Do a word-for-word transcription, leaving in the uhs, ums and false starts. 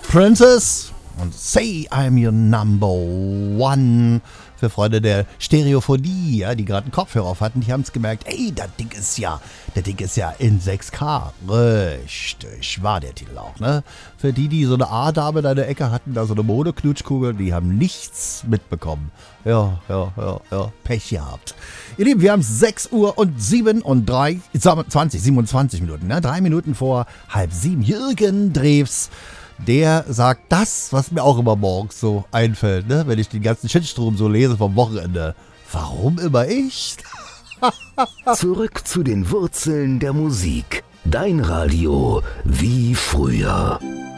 Princess und Say I'm Your Number One. Für Freunde der Stereophonie, ja, die gerade einen Kopfhörer auf hatten, die haben es gemerkt, ey, das Ding ist ja, das Ding ist ja in sechs K. Richtig, war der Titel auch, ne? Für die, die so eine A-Dame in der Ecke hatten, da so eine Modeknutschkugel, die haben nichts mitbekommen. Ja, ja, ja, ja, Pech gehabt. Ihr Lieben, wir haben sechs Uhr und siebenunddreißig, siebenundzwanzig Minuten, ne? Drei Minuten vor halb sieben. Jürgen Drews, der sagt das, was mir auch immer morgens so einfällt, ne? Wenn ich den ganzen Shitstrom so lese vom Wochenende. Warum immer ich? Zurück zu den Wurzeln der Musik. Dein Radio wie früher.